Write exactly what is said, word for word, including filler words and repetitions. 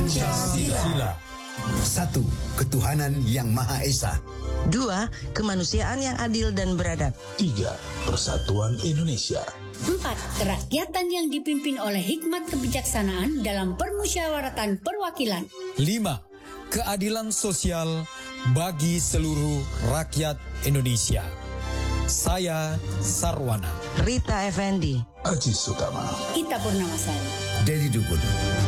Pancasila. Satu, ketuhanan yang Maha Esa. Dua, kemanusiaan yang adil dan beradab. Tiga, persatuan Indonesia. Empat, kerakyatan yang dipimpin oleh hikmat kebijaksanaan dalam permusyawaratan perwakilan. Lima, keadilan sosial bagi seluruh rakyat Indonesia. Saya Sarwana. Rita Effendi. Aji Sutama. Ita Purnamasari. Dedi Dukun.